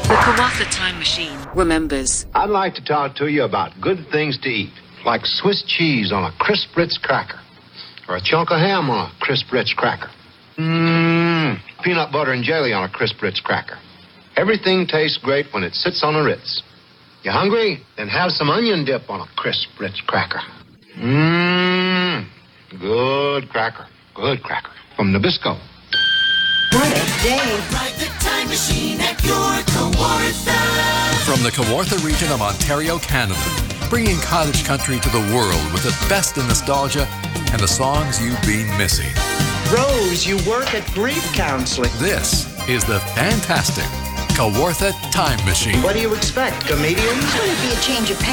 The Kawartha Time Machine remembers. I'd like to talk to you about good things to eat, like Swiss cheese on a crisp Ritz cracker, or a chunk of ham on a crisp Ritz cracker. Peanut butter and jelly on a crisp Ritz cracker. Everything tastes great when it sits on a Ritz. You hungry? Then have some onion dip on a crisp Ritz cracker. Good cracker. Good cracker. From Nabisco. What a day. Ride the time machine at your Kawartha. From the Kawartha region of Ontario, Canada, bringing cottage country to the world with the best in nostalgia and the songs you've been missing. Rose, you work at grief counseling. This is the fantastic Kawartha Time Machine. What do you expect, comedians? Would it be a change of